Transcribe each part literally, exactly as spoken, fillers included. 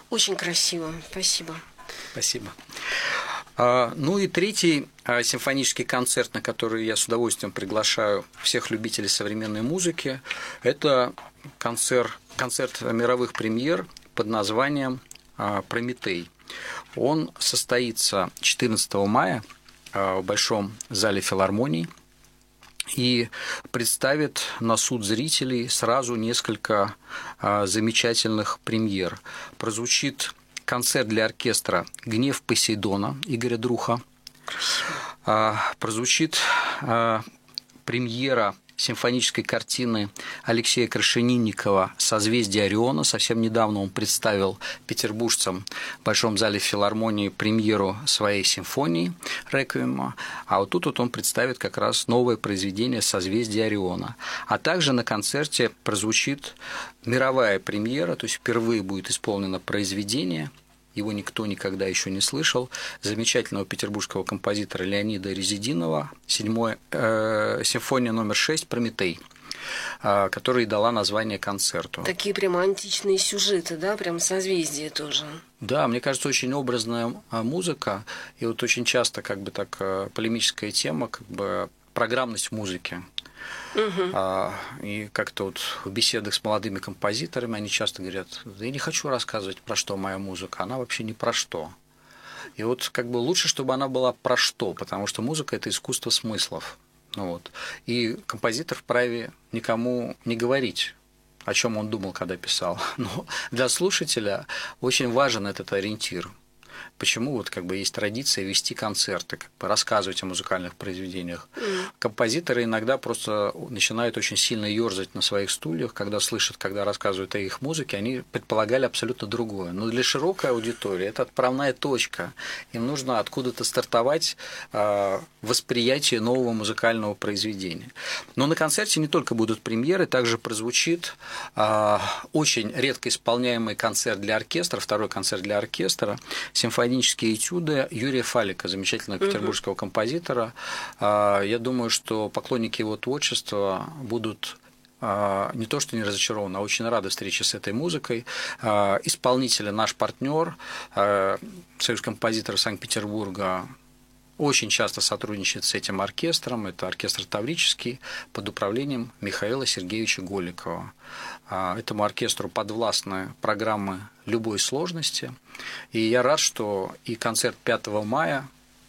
Очень красиво. Спасибо. Спасибо. Ну и третий симфонический концерт, на который я с удовольствием приглашаю всех любителей современной музыки, это концерт, концерт мировых премьер под названием «Прометей». Он состоится четырнадцатого мая в Большом зале филармонии и представит на суд зрителей сразу несколько замечательных премьер. Прозвучит концерт для оркестра «Гнев Посейдона» Игоря Друха. Красиво. Прозвучит премьера симфонической картины Алексея Крашенинникова «Созвездие Ориона». Совсем недавно он представил петербуржцам в Большом зале филармонии премьеру своей симфонии «Реквиема», а вот тут вот он представит как раз новое произведение «Созвездие Ориона». А также на концерте прозвучит мировая премьера, то есть впервые будет исполнено произведение, его никто никогда еще не слышал, замечательного петербургского композитора Леонида Резидинова, седьмая э, симфония номер шесть «Прометей», э, которая и дала название концерту. Такие прям античные сюжеты, да, прям созвездие тоже. Да, мне кажется, очень образная музыка, и вот очень часто как бы так полемическая тема, как бы программность музыки. Угу. И как-то вот в беседах с молодыми композиторами они часто говорят: да я не хочу рассказывать, про что моя музыка, она вообще не про что. И вот как бы лучше, чтобы она была про что, потому что музыка – это искусство смыслов. Ну, вот. И композитор вправе никому не говорить, о чем он думал, когда писал. Но для слушателя очень важен этот ориентир. Почему вот как бы есть традиция вести концерты, как бы рассказывать о музыкальных произведениях. Mm. Композиторы иногда просто начинают очень сильно ёрзать на своих стульях, когда слышат, когда рассказывают о их музыке, они предполагали абсолютно другое. Но для широкой аудитории это отправная точка. Им нужно откуда-то стартовать э, восприятие нового музыкального произведения. Но на концерте не только будут премьеры, также прозвучит э, очень редко исполняемый концерт для оркестра, второй концерт для оркестра, симфонические этюды Юрия Фалика, замечательного петербургского композитора. Я думаю, что поклонники его творчества будут не то что не разочарованы, а очень рады встрече с этой музыкой. Исполнитель, наш партнер, Союз композиторов Санкт-Петербурга, очень часто сотрудничает с этим оркестром. Это оркестр Таврический под управлением Михаила Сергеевича Голикова. Этому оркестру подвластны программы любой сложности. И я рад, что и концерт пятого мая,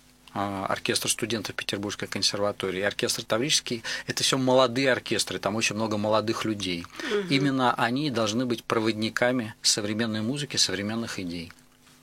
оркестр студентов Петербургской консерватории, и оркестр Таврический – это все молодые оркестры, там очень много молодых людей. Угу. Именно они должны быть проводниками современной музыки, современных идей.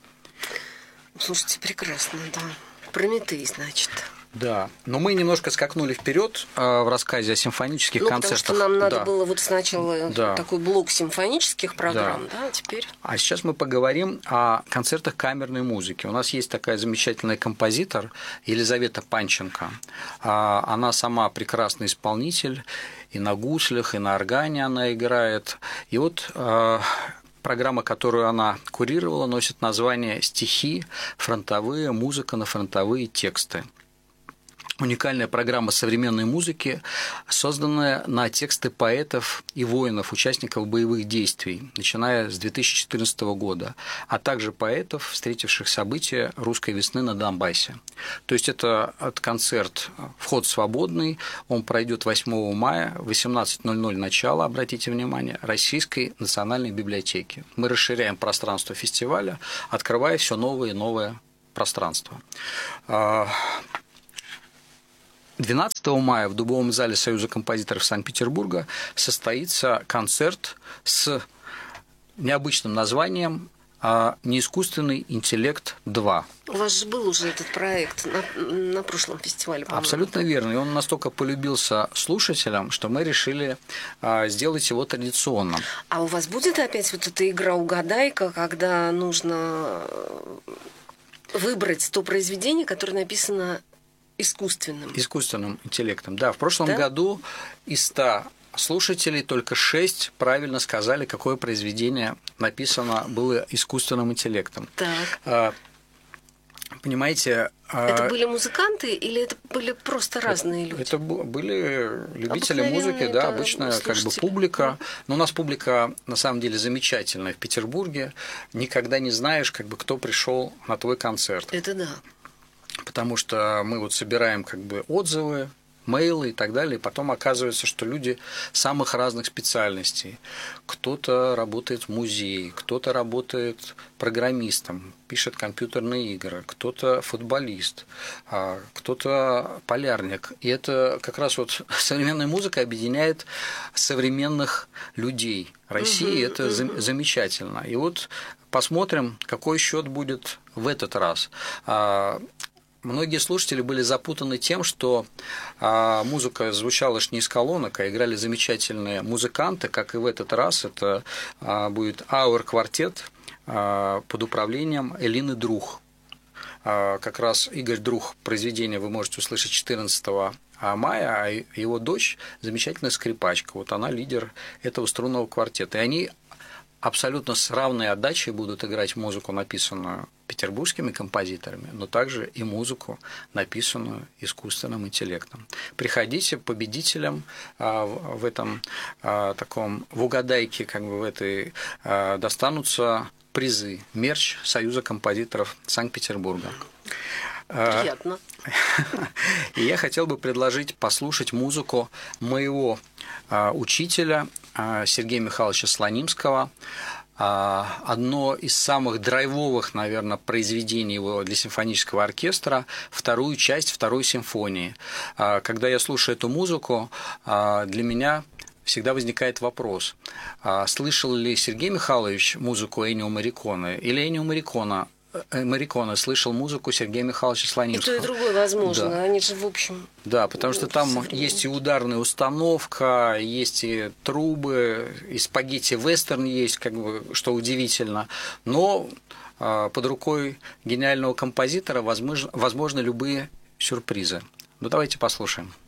Слушайте, прекрасно, да. Прометей, значит. Да, но мы немножко скакнули вперед в рассказе о симфонических ну, концертах. Потому что нам надо да. было вот сначала да. такой блок симфонических программ, да. да, а теперь... А сейчас мы поговорим о концертах камерной музыки. У нас есть такая замечательная композитор Елизавета Панченко. Она сама прекрасный исполнитель, и на гуслях, и на органе она играет. И вот... программа, которую она курировала, носит название «Стихи, фронтовые, музыка на фронтовые тексты». Уникальная программа современной музыки, созданная на тексты поэтов и воинов, участников боевых действий, начиная с две тысячи четырнадцатого года, а также поэтов, встретивших события русской весны на Донбассе. То есть это концерт, вход свободный, он пройдет восьмого мая, в восемнадцать ноль ноль начало, обратите внимание, Российской национальной библиотеки. Мы расширяем пространство фестиваля, открывая все новое и новое пространство. двенадцатого мая в Дубовом зале Союза композиторов Санкт-Петербурга состоится концерт с необычным названием «Неискусственный интеллект два». У вас же был уже этот проект на, на прошлом фестивале, по-моему. Абсолютно верно. И он настолько полюбился слушателям, что мы решили сделать его традиционным. А у вас будет опять вот эта игра-угадайка, когда нужно выбрать то произведение, которое написано искусственным. Искусственным интеллектом. Да, в прошлом да? году из ста слушателей только шесть правильно сказали, какое произведение написано было искусственным интеллектом. Так. Понимаете, Это были музыканты или это были просто разные это, люди? Это были любители музыки, да, да, обычная как бы публика. Но у нас публика на самом деле замечательная в Петербурге. Никогда не знаешь, как бы, кто пришел на твой концерт. Это да. Потому что мы вот собираем как бы отзывы, мейлы и так далее, и потом оказывается, что люди самых разных специальностей. Кто-то работает в музее, кто-то работает программистом, пишет компьютерные игры, кто-то футболист, кто-то полярник. И это как раз вот современная музыка объединяет современных людей России, угу, это угу. замечательно. И вот посмотрим, какой счет будет в этот раз. Многие слушатели были запутаны тем, что а, музыка звучала лишь не из колонок, а играли замечательные музыканты, как и в этот раз. Это а, будет Our Quartet а, под управлением Элины Друх. А, как раз Игорь Друх, произведение вы можете услышать четырнадцатого мая, а его дочь замечательная скрипачка. Вот она лидер этого струнного квартета. И они абсолютно с равной отдачей будут играть музыку, написанную петербургскими композиторами, но также и музыку, написанную искусственным интеллектом. Приходите победителям а, в этом а, таком, в угадайке, как бы в этой, а, достанутся призы, мерч Союза композиторов Санкт-Петербурга. Приятно. И я хотел бы предложить послушать музыку моего а, учителя а, Сергея Михайловича Слонимского. Одно из самых драйвовых, наверное, произведений его для симфонического оркестра, вторую часть второй симфонии. Когда я слушаю эту музыку, для меня всегда возникает вопрос, слышал ли Сергей Михайлович музыку Эннио Морриконе, или Эннио Морриконе Морриконе слышал музыку Сергея Михайловича Слонимского. И то, и другое возможно, да. Они же, в общем... Да, потому что там есть и ударная установка, есть и трубы, и спагетти-вестерн есть, как бы, что удивительно. Но а, под рукой гениального композитора возможно, возможны любые сюрпризы. Ну, давайте послушаем.